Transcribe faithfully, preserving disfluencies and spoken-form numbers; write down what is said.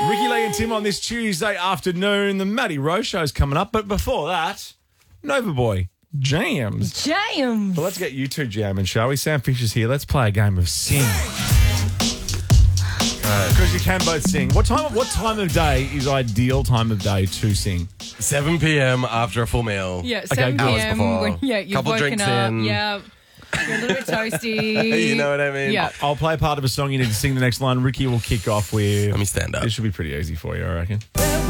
Ricky Lee and Tim on this Tuesday afternoon. The Matty Rowe Show's coming up. But before that, Nova Boy, Jams. Jams. Well, let's get you two jamming, shall we? Sam Fisher's here. Let's play a game of sing. Because you can both sing. What time What time of day is ideal time of day to sing? seven p.m. after a full meal. Yeah, seven hours p.m. before. when yeah, you've Couple woken drinks up. in. Yeah. You're a little bit toasty. You know what I mean? Yeah. I'll play part of a song. You need to sing the next line. Ricky will kick off with... Let me stand up. This should be pretty easy for you, I reckon.